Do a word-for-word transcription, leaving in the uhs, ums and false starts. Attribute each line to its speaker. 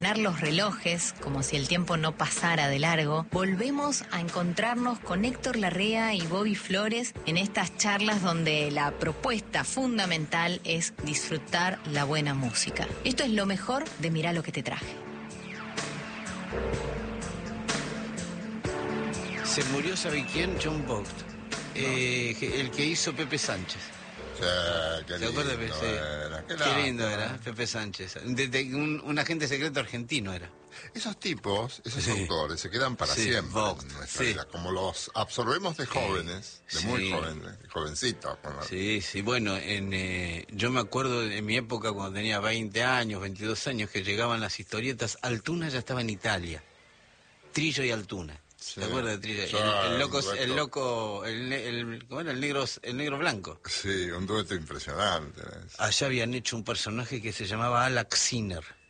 Speaker 1: los relojes, como si el tiempo no pasara de largo, volvemos a encontrarnos con Héctor Larrea y Bobby Flores en estas charlas donde la propuesta fundamental es disfrutar la buena música. Esto es lo mejor de Mirá lo que te traje.
Speaker 2: Se murió, ¿sabe quién? John Vogt, eh, el que hizo Pepe Sánchez.
Speaker 3: Sí, qué
Speaker 2: ¿Se acuerda de
Speaker 3: lindo
Speaker 2: Pepe?
Speaker 3: era, qué
Speaker 2: Qué lindo
Speaker 3: lástima.
Speaker 2: era, Pepe Sánchez. De, de, un, un agente secreto argentino era.
Speaker 3: Esos tipos, esos
Speaker 2: Sí.
Speaker 3: autores, se quedan para
Speaker 2: Sí,
Speaker 3: siempre
Speaker 2: Vogt,
Speaker 3: en nuestra
Speaker 2: sí.
Speaker 3: vida. Como los absorbemos de jóvenes, de
Speaker 2: Sí.
Speaker 3: muy jóvenes, jovencitos. Con la...
Speaker 2: Sí, sí, bueno, en, eh, yo me acuerdo en mi época cuando tenía veinte años, veintidós años, que llegaban las historietas. Altuna ya estaba en Italia. Trillo y Altuna.
Speaker 3: Sí.
Speaker 2: ¿Se acuerda de Trillo?
Speaker 3: Sí,
Speaker 2: el, el loco,
Speaker 3: un dueto.
Speaker 2: el loco, el, ne- el, ¿cómo era? El negro, el negro blanco.
Speaker 3: Sí, un dueto impresionante.
Speaker 2: Allá habían hecho un personaje que se llamaba Alak Sinner.